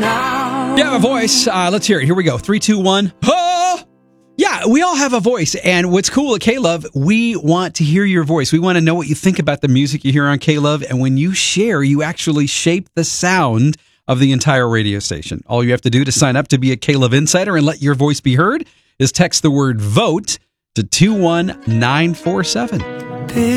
now. You have a voice. Let's hear it. Here we go. 3, 2, 1. Oh! Yeah, we all have a voice. And what's cool at K-Love, we want to hear your voice. We want to know what you think about the music you hear on K-Love. And when you share, you actually shape the sound of the entire radio station. All you have to do to sign up to be a K-Love Insider and let your voice be heard is text the word VOTE to 21947.